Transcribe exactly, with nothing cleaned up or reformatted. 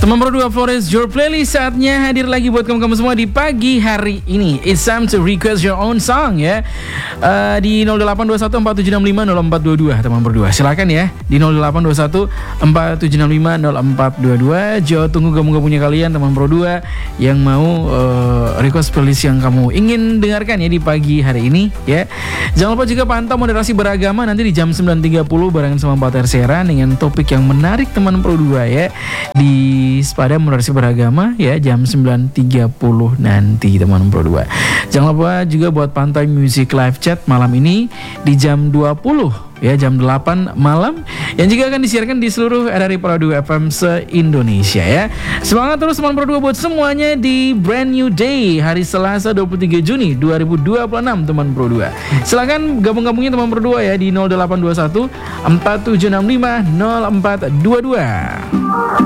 Teman Pro dua Flores, your playlist saatnya hadir lagi buat kamu-kamu semua di pagi hari ini. It's time to request your own song ya. Uh, di nol delapan dua satu empat tujuh enam lima nol empat dua dua teman Pro dua. Silakan ya di nol delapan dua satu empat tujuh enam lima nol empat dua dua. Jo tunggu gabung-gabungnya kalian teman Pro dua yang mau uh, request playlist yang kamu ingin dengarkan ya di pagi hari ini ya. Jangan lupa juga pantau moderasi beragama nanti di jam sembilan tiga puluh barengan sama Pak Terseran dengan topik yang menarik teman Pro dua ya. Di pada moderasi beragama ya jam sembilan tiga puluh nanti teman Pro dua. Jangan lupa juga buat pantai music live chat malam ini di jam dua puluh ya, jam delapan malam yang juga akan disiarkan di seluruh R R I Pro dua F M se-Indonesia ya. Semangat terus teman Pro dua buat semuanya di brand new day hari Selasa dua puluh tiga Juni dua ribu dua puluh enam teman Pro dua. Silakan gabung-gabungnya teman Pro dua ya di nol delapan dua satu empat tujuh enam lima nol empat dua dua.